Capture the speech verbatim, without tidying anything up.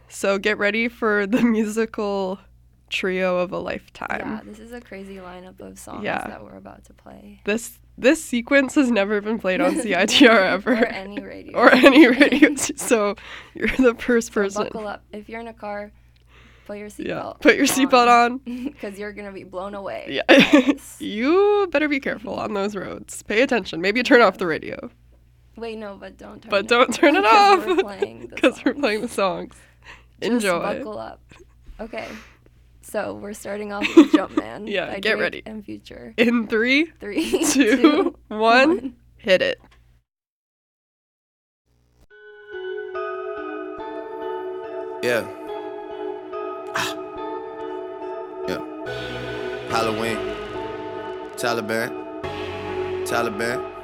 So get ready for the musical trio of a lifetime. Yeah, this is a crazy lineup of songs Yeah. that we're about to play. This this sequence has never been played on C I T R ever. Or any radio. Or any radio. So you're the first So person. buckle up. If you're in a car, put your seatbelt Yeah, put your seatbelt on. Because you're going to be blown away. Yeah. by this. You better be careful on those roads. Pay attention. Maybe turn off the radio. Wait, no, but don't turn But it don't off. turn it Because off. we're playing the Because we're songs. playing the songs. Just Enjoy. buckle up. Okay. So we're starting off with Jumpman. Yeah, by get Drake ready. And Future. In three, Three, two, two, one, one. hit it. Yeah. Ah. Yeah. Halloween. Taliban. Taliban.